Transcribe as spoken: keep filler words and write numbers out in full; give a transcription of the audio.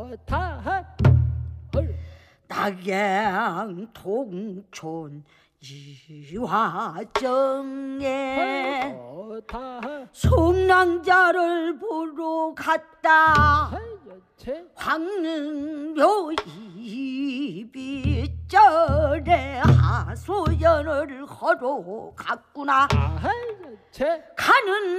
타하 낙양 동촌 이화정에 송랑자를 보러 갔다. 황릉묘 이비절에 하소연을 하러 갔구나. 가는